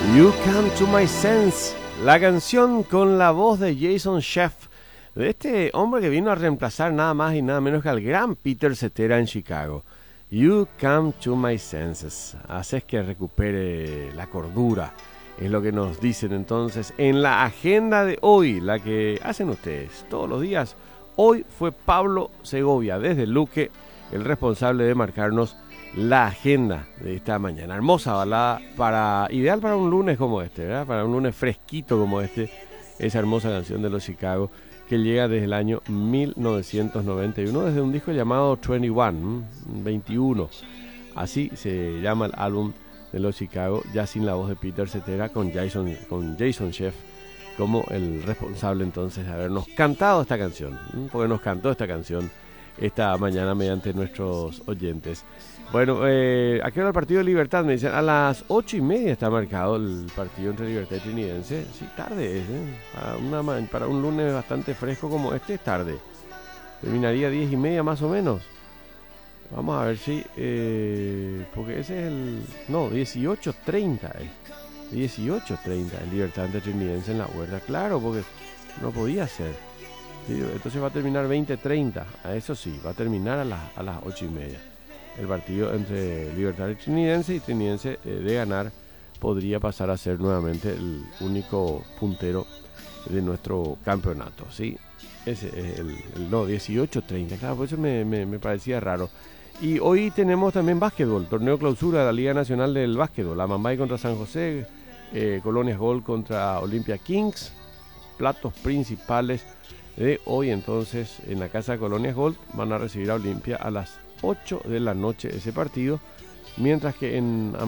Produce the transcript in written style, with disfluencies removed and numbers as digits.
You Come to My Sense, la canción con la voz de Jason Scheff, de este hombre que vino a reemplazar nada más y nada menos que al gran Peter Cetera en Chicago. You Come to My Senses, haces que recupere la cordura, es lo que nos dicen entonces en la agenda de hoy, la que hacen ustedes todos los días. Hoy fue Pablo Segovia desde Luque el responsable de marcarnos la agenda de esta mañana. Hermosa balada, ideal para un lunes como este, ¿verdad? Para un lunes fresquito como este, esa hermosa canción de los Chicago que llega desde el año 1991, desde un disco llamado 21, así se llama el álbum de los Chicago, ya sin la voz de Peter Cetera, con Jason Scheff como el responsable entonces de habernos cantado esta canción, porque nos cantó esta canción esta mañana mediante nuestros oyentes. Bueno, ¿a qué hora el partido de Libertad? Me dicen, a las 8:30 está marcado el partido entre Libertad y Trinidense. Sí, tarde es, ¿eh? Para un lunes bastante fresco como este es tarde. Terminaría 10:30 más o menos. Vamos a ver si... porque ese es el... No, 18:30 es. 18:30 el Libertad entre Trinidense en la Huerta. Claro, porque no podía ser. Sí, entonces va a terminar 20:30. A eso sí, va a terminar a las 8:30. El partido entre Libertad y Trinidense de ganar podría pasar a ser nuevamente el único puntero de nuestro campeonato, ¿sí? Ese es el 18:30, claro, por eso me parecía raro. Y hoy tenemos también básquetbol, torneo clausura de la Liga Nacional del Básquetbol, la Mambay contra San José, Colonias Gold contra Olimpia Kings, platos principales de hoy entonces en la casa de Colonias Gold van a recibir a Olimpia a las 8 de la noche ese partido, mientras que en